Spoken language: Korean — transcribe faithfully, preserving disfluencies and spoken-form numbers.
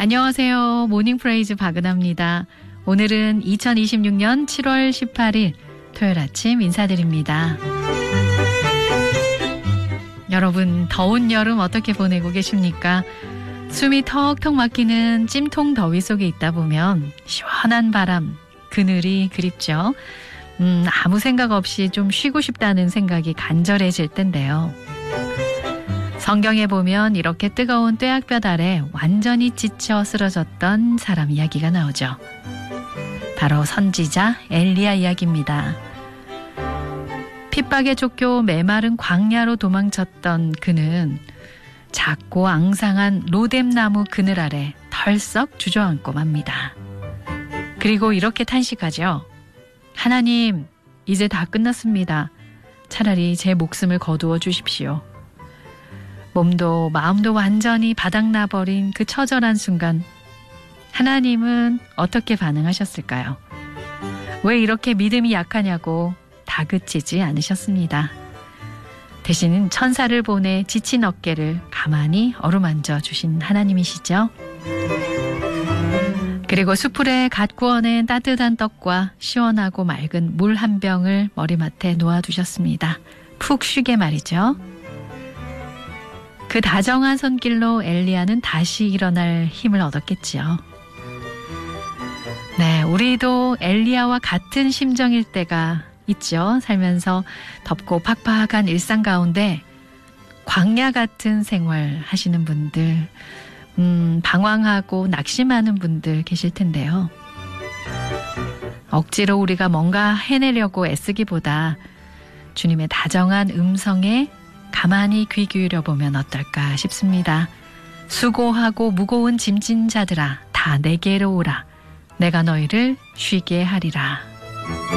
안녕하세요. 모닝프레이즈 박은하입니다. 오늘은 이천이십육 년 칠월 십팔일 토요일 아침 인사드립니다. 여러분, 더운 여름 어떻게 보내고 계십니까? 숨이 턱턱 막히는 찜통 더위 속에 있다 보면 시원한 바람, 그늘이 그립죠. 음, 아무 생각 없이 좀 쉬고 싶다는 생각이 간절해질 텐데요. 성경에 보면 이렇게 뜨거운 뙤약볕 아래 완전히 지쳐 쓰러졌던 사람 이야기가 나오죠. 바로 선지자 엘리야 이야기입니다. 핍박에 쫓겨 메마른 광야로 도망쳤던 그는 작고 앙상한 로뎀나무 그늘 아래 털썩 주저앉고 맙니다. 그리고 이렇게 탄식하죠. 하나님, 이제 다 끝났습니다. 차라리 제 목숨을 거두어 주십시오. 몸도 마음도 완전히 바닥나버린 그 처절한 순간 하나님은 어떻게 반응하셨을까요? 왜 이렇게 믿음이 약하냐고 다그치지 않으셨습니다. 대신 천사를 보내 지친 어깨를 가만히 어루만져 주신 하나님이시죠. 그리고 숯불에 갓 구워낸 따뜻한 떡과 시원하고 맑은 물 한 병을 머리맡에 놓아두셨습니다. 푹 쉬게 말이죠. 그 다정한 손길로 엘리야는 다시 일어날 힘을 얻었겠지요. 네, 우리도 엘리야와 같은 심정일 때가 있죠. 살면서 덥고 팍팍한 일상 가운데 광야 같은 생활 하시는 분들, 음, 방황하고 낙심하는 분들 계실 텐데요. 억지로 우리가 뭔가 해내려고 애쓰기보다 주님의 다정한 음성에 가만히 귀 기울여 보면 어떨까 싶습니다. 수고하고 무거운 짐진 자들아, 다 내게로 오라. 내가 너희를 쉬게 하리라.